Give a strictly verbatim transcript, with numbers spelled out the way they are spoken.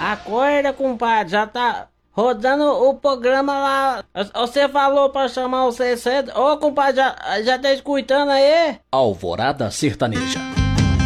Acorda, compadre, já tá rodando o programa lá. Você falou pra chamar você cedo. Ô, compadre, já, já tá escutando aí? Alvorada Sertaneja.